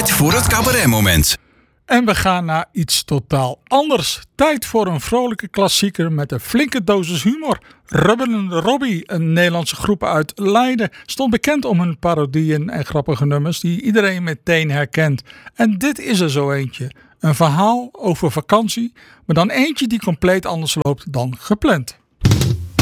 Tijd voor het cabaretmoment. En we gaan naar iets totaal anders. Tijd voor een vrolijke klassieker met een flinke dosis humor. Rubben Robbie, een Nederlandse groep uit Leiden, stond bekend om hun parodieën en grappige nummers die iedereen meteen herkent. En dit is er zo eentje. Een verhaal over vakantie, maar dan eentje die compleet anders loopt dan gepland.